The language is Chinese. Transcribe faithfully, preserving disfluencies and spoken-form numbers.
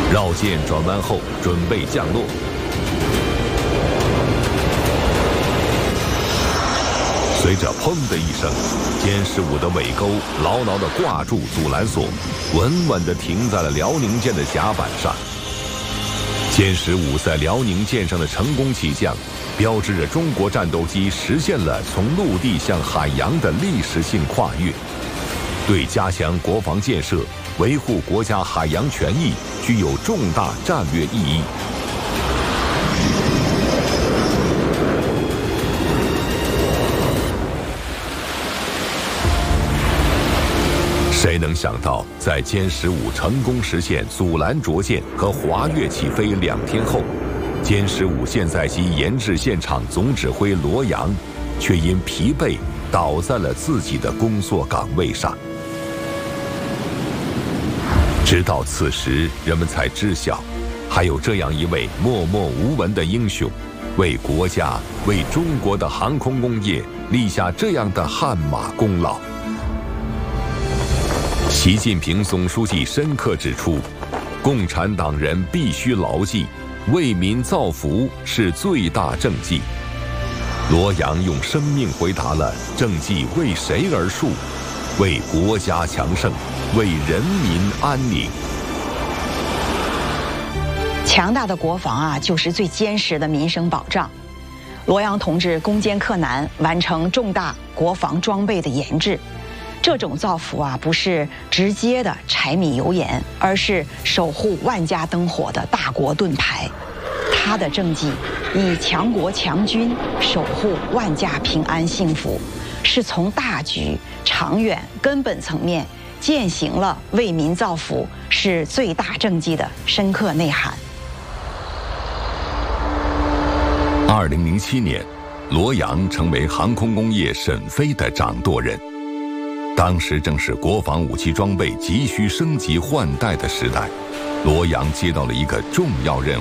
绕舰转弯后，准备降落。随着“砰”的一声，歼十五的尾钩牢牢地挂住阻拦索，稳稳地停在了辽宁舰的甲板上。歼十五在辽宁舰上的成功起降，标志着中国战斗机实现了从陆地向海洋的历史性跨越，对加强国防建设、维护国家海洋权益具有重大战略意义。谁能想到，在歼十五成功实现阻拦着舰和滑跃起飞两天后，歼十五舰载机研制现场总指挥罗阳，却因疲惫倒在了自己的工作岗位上。直到此时，人们才知晓，还有这样一位默默无闻的英雄，为国家、为中国的航空工业立下这样的汗马功劳。习近平总书记深刻指出，共产党人必须牢记，为民造福是最大政绩。罗阳用生命回答了政绩为谁而树，为国家强盛，为人民安宁。 强大的国防啊，就是最坚实的民生保障。罗阳同志攻坚克难，完成重大国防装备的研制。这种造福啊，不是直接的柴米油盐，而是守护万家灯火的大国盾牌。他的政绩以强国强军守护万家平安幸福，是从大局、长远、根本层面践行了为民造福是最大政绩的深刻内涵。 二零零七年，罗阳成为航空工业沈飞的掌舵人。当时正是国防武器装备急需升级换代的时代，罗阳接到了一个重要任务，